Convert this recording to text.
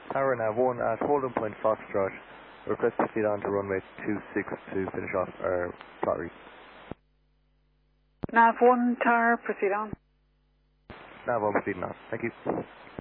Tower nav 1 at Holden Point Foxtrot. Request to proceed on to runway 26 to finish off our plot reef. Nav 1 Tower, proceed on. Nav 1 proceeding on. Thank you.